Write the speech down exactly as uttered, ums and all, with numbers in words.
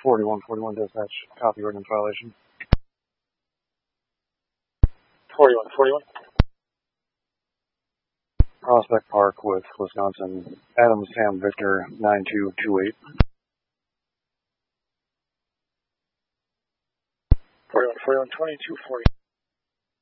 forty-one forty-one dispatch, copy ordinance violation. forty-one forty-one. Prospect Park with Wisconsin, Adams Sam Victor nine two two eight. forty-one forty-one, twenty-two forty.